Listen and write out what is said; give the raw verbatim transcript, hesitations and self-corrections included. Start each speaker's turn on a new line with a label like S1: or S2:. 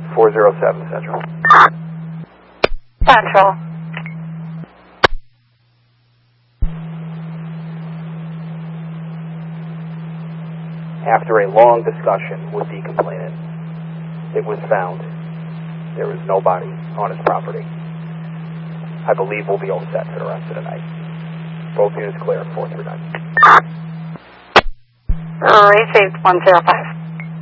S1: four zero seven Central.
S2: Central.
S1: After a long discussion with the complainant, it was found there was nobody on his property. I believe we'll be all set for the rest of the night. Both units clear, four three nine.
S2: Received one zero five.